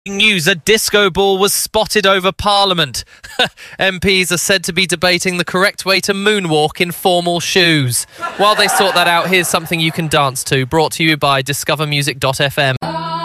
News, a disco ball was spotted over Parliament. MPs are said to be debating the correct way to moonwalk in formal shoes. While they sort that out, here's something you can dance to, brought to you by discovermusic.fm.